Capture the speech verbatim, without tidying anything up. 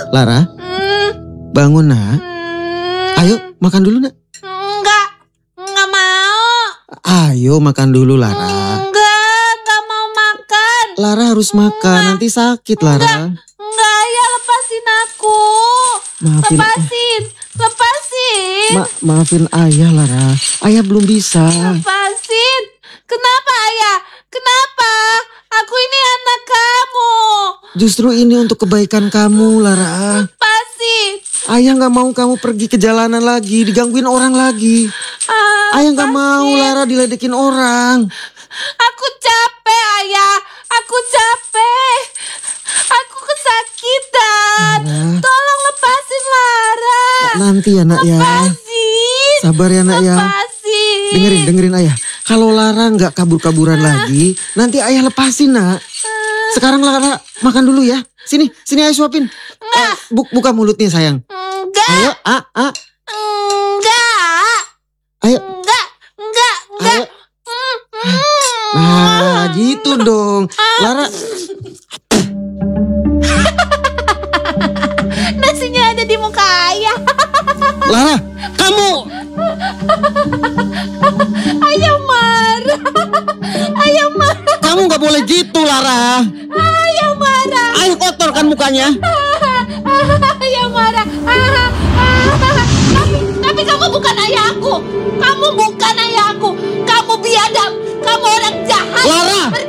Lara, Hmm. bangun nak. Hmm. Ayo makan dulu nak. Enggak, enggak mau. Ayo makan dulu Lara. Enggak, enggak mau makan. Lara harus makan, nanti sakit Lara. Enggak, ayah lepasin aku. Maafin, Lepasin, lepasin. ma maafin ayah Lara. Ayah belum bisa. Lepasin. Kenapa ayah? Kenapa? Aku ini anak kamu. Justru ini untuk kebaikan kamu Lara. Lepasin. Ayah nggak mau kamu pergi ke jalanan lagi, digangguin orang lagi. Ah, Ayah nggak mau Lara diledekin orang. Aku capek ayah. Aku capek. Aku kesakitan. Lara. Tolong lepasin Lara. Nanti ya nak ya. Lepasin. Sabar ya nak ya. Lepasin. Dengerin, dengerin ayah. Kalau Lara nggak kabur-kaburan lagi, nanti ayah lepasin nak. Sekarang Lara makan dulu ya. Sini, sini ayah suapin. Nggak. Eh, bu- buka mulutnya sayang. Enggak. Ayo, ah, ah. Enggak. Ayo. Enggak. Enggak. Enggak. Ayo. Nah, gitu dong. Lara, Nasinya ada di muka ayah. Lara, kamu. Ayah marah. Ayah marah. Kamu nggak boleh gitu Lara. Ayah marah. Ayo kotorkan mukanya. Ayah marah. Tapi, tapi kamu bukan ayahku. Kamu bukan ayahku. Kamu biadab. Kamu orang jahat. Lara.